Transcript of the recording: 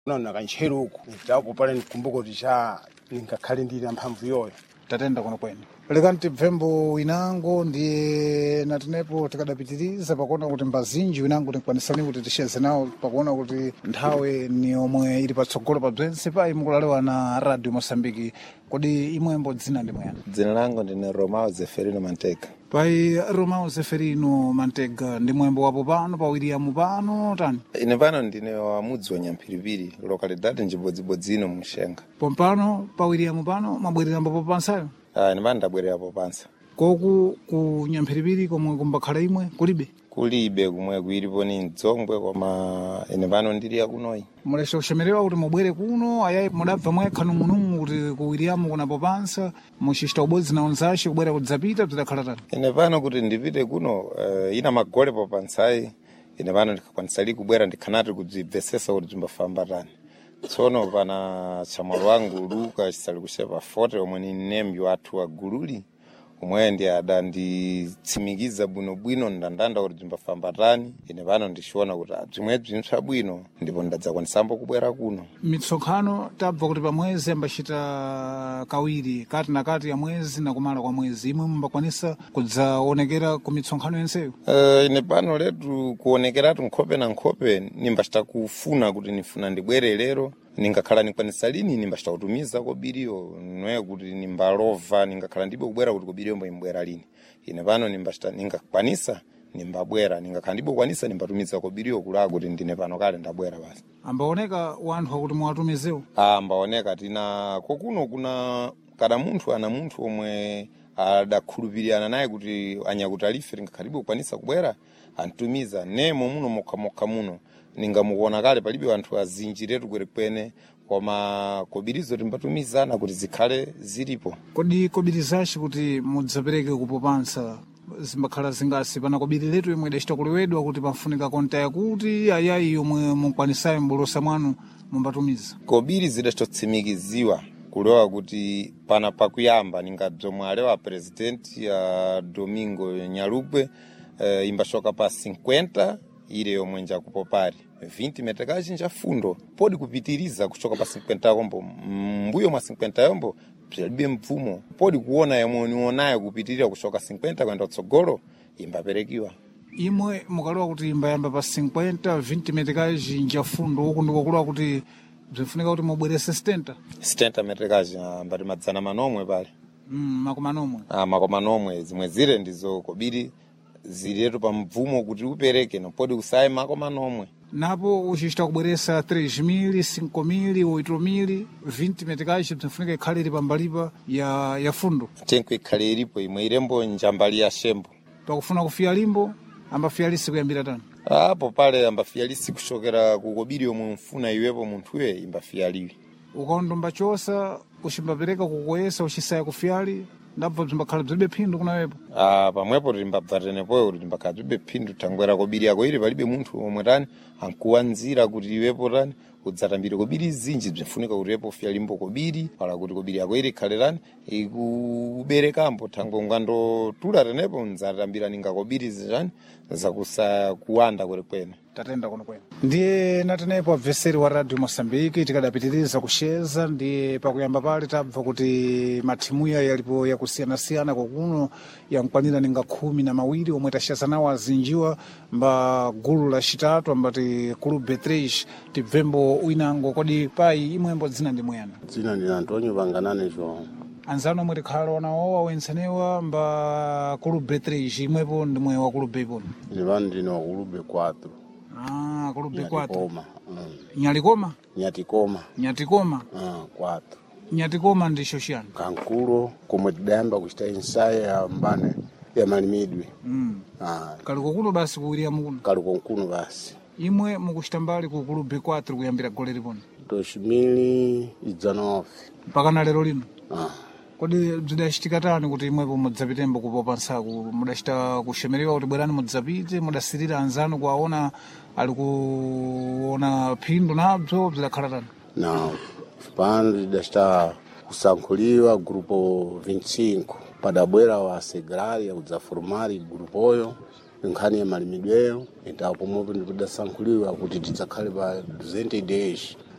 Unaona kancheruku nitapo pale nikumbuka kuti cha ningakhale ndili mphamvu yoyo tatenda kuno kwene lekani tibvembo winango ndiye natinepo tikadapitiriza pakuona kuti mbazinji winango tikwanisani kuti tisheze nawo pakuona kuti nthawe ni omwe ili patsogolo pa bzense pa imukulalewa na Radio Mosambiki. Kodi imwembo dzina ndi mwena? Dzina langu ndine Romao Zeferino Mantega. Pai Romao Zeferino Mantega ndi mwembo wapo pano pa William pano tani? Ine pano ndine wa mudzi wa Nyampiripiri, lokalidade Njibodzibodzi ino Mushenga. Pompano pa William pano mabwerera mbo pansayo? Ine pano ndabwerera popansa. Koku ku Nyampiripiri komwe kumbakhala imwe kulibe? Kulibe kumwe kuilipo ni Ndzongwe koma ine pano ndili yakunoyi. Mulesha kushemerewa kuti mubwere kuno ayayi mudabva mwekha numunumu kuti ku William kuna popansa muchishita ubodzi na onzashi kubwera kudzapita bzidakhala tani? Ine pano kuti ndipite kuno ina magole popansayi. Ine pano ndikakwanisali kubwera ndikhanati kudzibvesesa kuti zimbafamba tani. Tsono pana chamwalo wangu Luka chisali kushepa 40 omwe ni nembi wathu wa gululi umwe ndi adanditsimikiza bwinobwino ndandanda kuti zimbafamba tani. Ine pano ndishiona kuti bzimwebzi mpsa bwino ndipo ndadzakwanisamba kubwera kuno. Mitsonkhano tabva kuti pamwezi ambachita kawiri kati na kati ya mwezi na kumala kwa mwezi imwe mbakwanisa kudzaonekera ku mitsonkhano yenseyo? Ine pano letu kuonekeratu nkhope na nkhope nimbachita kufuna kuti nifuna ndibwere lero ningakhala nikwanisa lini nimbachita kutumiza kobiriyo nwe kuti nimbalova ningakhala ndibe kubwera kuti kobiriyo mbo imbwera lini. Ine pano nimbachita ningakwanisa nimbabwera ningakhala ndibe kwanisa nimbatumiza kobiriyo kula kuti ndine pano kale ndabwera basi. Ambaoneka wanthu akuti mwatumizewo? Ambaoneka tina kokuno kuna kada munthu ana munthu omwe adakhulupirana naye kuti anyakutalife ringakhalibe kwanisa kubwera antumiza nemo muno mokha muno ningamukuona kale palibe wanthu azinjiretu kwerekwene koma kobirizo timbatumizana kuti zikhale zilipo. Kodi kobirizashi kuti mudzapereke kupopansa zimbakhala zingasi pana kobiri letu imwe idachita kulewedwa kuti pafunika konta yakuti ayayi yomwe mukwanisaye mbolosa mwanu mumbatumiza? Kobiri zidachitotsimikiziwa kulewa kuti pana pakuyamba ningadzomwe alewa president ya Domingo Nyalugwe imbashoka pa 50 ile yomwe njakupopari 20 metakaji njafundo podi kupitiriza kuchoka pa 50 kombo mbuyo mwa 50 yombo palibe mfumo podi kuona yomwe nionayo kupitirira kuchoka 50 kwenda utsogolo imbaperekiwa. Imwe mukalowa kuti imbayamba pa 50 20 metakaji njafundo uku ndikokulowa kuti bzifunika kuti mubwerese 70 metakaji mbati madzana manomwe pale. Makomanomwe? Makomanomwe zimwe zile ndizo kobiri ziletu pa mvumo kuti upereke nopodi usaye makomanomwe. Napo uchichita kubweresa 3.000, 5.000, 8.000, 20 metakaji bzifunika ikhale ili pambalipa ya fundo? Tenko ikhale ilipo imwe ilembo njambali ya shembo. Pakufuna kufia limbo ambafiyalisi kuyambira tani? Apo pale ambafiyalisi kushokera kukobiri yomwe mfuna iwepo munthuwe imbafiyaliwi. Ukondo mbachosa ushimbapereka kukoyesa uchisaya kufiyali ndabva bzimbakhala bzibe phindu kunawepo? Pamwepo timbabva tenepoyo kuti timbakhala bzibe phindu thangwera kobiri yako ili palibe munthu omwe tani ankuwanzira kuti iwepo tani udzatambire kobiri zinji bzifunika kuti iwepo ufia limbo kobiri pala kuti kobiri yako ili ikhale tani ikuberekambo thangwe ungandotula tenepo ndzatambira ninga kobiri zinjani zakusa kuwanda kwerekwene. Tatenda kuno kwene. Ndiye natenepo abveseri wa Radio Mosambiki tikadapitiriza kusheza ndiye pakuyamba pale tabva kuti mathimuya yalipo yakusiyana-siyana kokuno yankwanira ninga 12 omwe tasheza nawo azinjiwa mba gulu la chitatu ambati Clube 3 tibvembo winango. Kodi pai imwembo dzina ndi mwena? dzina ndi Antonio Vanganane João. Anzano omwe tikhala onawo wensenewa mba Clube 3 imwepo ndi mwe wa Clube ipo? Ine pano ndine wa Clube 4. Clube 4. Nyatikoma. Nyalikoma? Nyatikoma. Nyatikoma? 4. Nyatikoma ndisho chiyani? Kankulo komwe tidayamba kuchita insayo ya mbane ya malimidwe. Kaliko kuno basi kuwiriya mukuno? Kaliko kuno basi. Imwe mukuchita mbali ku Clube 4 kuyambira gole liponi? 2019. Mpaka na lero lino? Kodi bzidachitika tani kuti imwepo mudzapitembo kupopa nsaku? Mudachita kushemerewa kuti bwerani mudzapite, mudasirira anzanu kuwaona ali kuona phindu nabzo bzidakhala tani? Pano tidachita kusankhuliwa grupo 25 padabwera wa Segrari ya kudzaformari grupoyo nkhani ya malimidweyo itapo mopo ndikudasankhuliwa kuti tidzakhale pa 20 days